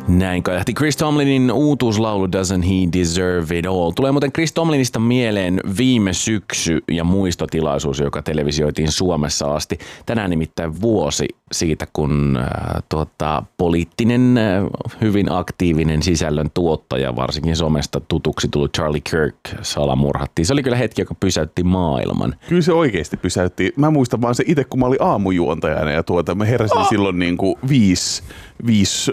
Näin kajahti Chris Tomlinin uutuuslaulu Doesn't He Deserve It All. Tulee muuten Chris Tomlinista mieleen viime syksy ja muistotilaisuus, joka televisioitiin Suomessa asti. Tänään nimittäin vuosi siitä, kun poliittinen, hyvin aktiivinen sisällön tuottaja, varsinkin somesta tutuksi tullut Charlie Kirk salamurhattiin. Se oli kyllä hetki, joka pysäytti maailman. Kyllä se oikeasti pysäytti. Mä muistan vaan se itse, kun mä olin aamujuontajana ja mä heräsin silloin niin kuin 5:00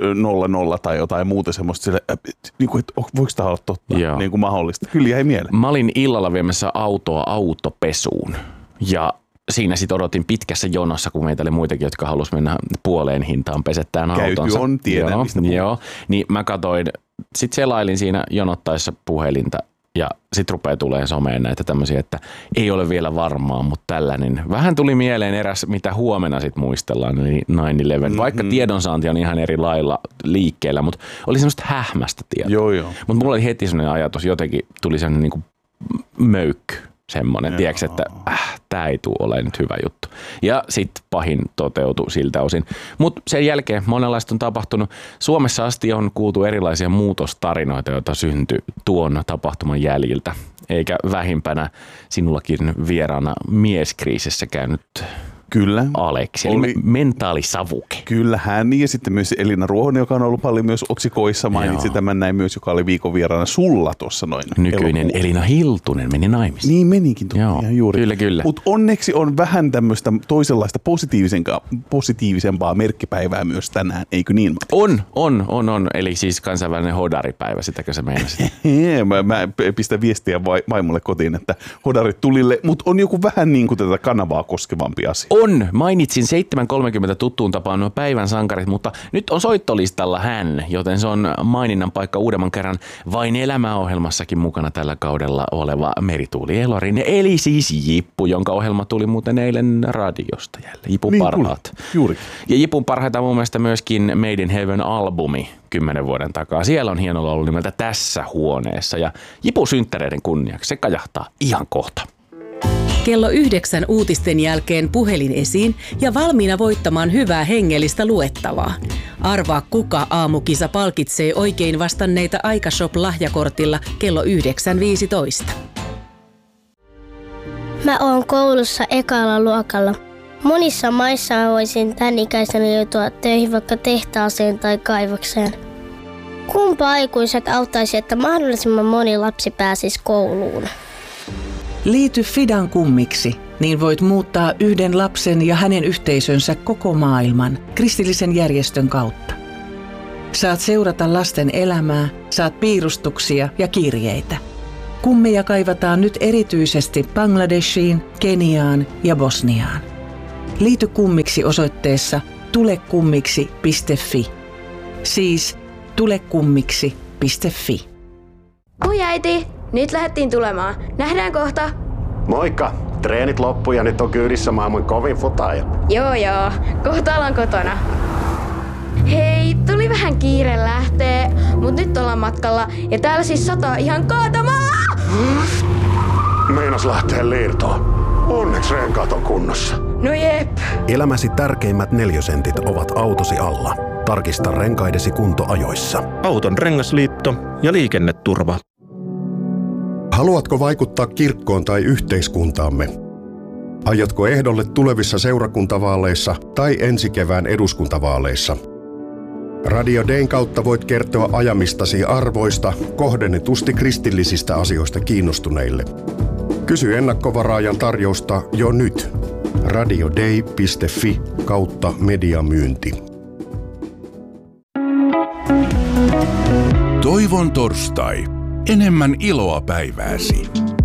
tai jotain muuta semmoista, niin kuin, että voiko tämä olla totta, niin kuin mahdollista. Kyllä jäi mieleen. Mä olin illalla viemässä autoa autopesuun ja siinä sitten odotin pitkässä jonossa, kun meitä oli muitakin, jotka halusi mennä puoleen hintaan pesettään autonsa. Käyty on, tiedän mistä puhuu. Joo, niin mä katsoin, sitten selailin siinä jonottaessa puhelinta ja sitten rupeaa tulemaan someen näitä tämmöisiä, että ei ole vielä varmaa, mutta tällainen. Vähän tuli mieleen eräs, mitä huomenna sitten muistellaan, eli 9/11. Vaikka tiedonsaanti on ihan eri lailla liikkeellä, mutta oli semmoista hähmästä tietoa. Joo. Mutta mulla oli heti semmoinen ajatus, jotenkin tuli semmoinen niin kuin möykky. Semmoinen, tiedätkö, että tämä ei tule ole nyt hyvä juttu. Ja sitten pahin toteutui siltä osin. Mutta sen jälkeen monenlaista on tapahtunut. Suomessa asti on kuultu erilaisia muutostarinoita, joita syntyi tuon tapahtuman jäljiltä. Eikä vähimpänä sinullakin vieraana mieskriisissä käynyt Kyllä. Aleksi, eli mentaalisavuke. Kyllä, hän ja sitten myös Elina Ruohonen, joka on ollut paljon myös otsikoissa, mainitsi tämän näin myös, joka oli viikon vieraana sulla tuossa noin. Nykyinen elokuussa. Elina Hiltunen meni naimisiin. Niin menikin ihan juuri. Kyllä. Mutta onneksi on vähän tämmöistä toisenlaista positiivisempaa merkkipäivää myös tänään, eikö niin? On. Eli siis kansainvälinen hodaripäivä, sitäkö sä meinasit? Mä pistän viestiä vaimolle kotiin, että hodarit tulille, mutta on joku vähän niin kuin tätä kanavaa koskevampi asia. Mainitsin 7.30 tuttuun tapaan nuo päivän sankarit, mutta nyt on soittolistalla hän, joten se on maininnan paikka uudemman kerran Vain elämäohjelmassakin mukana tällä kaudella oleva Merituuli Elorin, eli siis Jippu, jonka ohjelma tuli muuten eilen radiosta jälleen. Jipun parhaat. Juuri. Ja Jipun parhaita on mun mielestä myöskin Made in Heaven-albumi 10 vuoden takaa. Siellä on hieno laulu nimeltä Tässä huoneessa ja Jipun synttäreiden kunniaksi se kajahtaa ihan kohta. Kello 9 uutisten jälkeen puhelin esiin ja valmiina voittamaan hyvää hengellistä luettavaa. Arvaa kuka aamukisa palkitsee oikein vastanneita Aikashop-lahjakortilla kello 9.15. Mä oon koulussa ekalla luokalla. Monissa maissa voisin tän ikäisenä joutua töihin vaikka tehtaaseen tai kaivokseen. Kumpa aikuiset auttaisi, että mahdollisimman moni lapsi pääsisi kouluun? Liity Fidan kummiksi, niin voit muuttaa yhden lapsen ja hänen yhteisönsä koko maailman kristillisen järjestön kautta. Saat seurata lasten elämää, saat piirustuksia ja kirjeitä. Kummeja kaivataan nyt erityisesti Bangladeshiin, Keniaan ja Bosniaan. Liity kummiksi osoitteessa tulekummiksi.fi. Siis tulekummiksi.fi. Oi äiti, nyt lähdettiin tulemaan. Nähdään kohta. Moikka! Treenit loppu ja nyt on kyydissä maailman kovin futaaja. Joo. Kohta ollaan kotona. Hei, tuli vähän kiire lähtee, mut nyt ollaan matkalla ja täällä siis sataa ihan kaatamalla! Meinas lähtee liirtoon. Onneksi renkaat on kunnossa. No jep. Elämäsi tärkeimmät 4 sentit ovat autosi alla. Tarkista renkaidesi kunto ajoissa. Auton rengasliitto ja liikenneturva. Haluatko vaikuttaa kirkkoon tai yhteiskuntaamme? Aiotko ehdolle tulevissa seurakuntavaaleissa tai ensi kevään eduskuntavaaleissa? Radio Dayn kautta voit kertoa ajamistasi arvoista kohdennetusti kristillisistä asioista kiinnostuneille. Kysy ennakkovaraajan tarjousta jo nyt. radioday.fi/mediamyynti. Toivon torstai. Enemmän iloa päivääsi.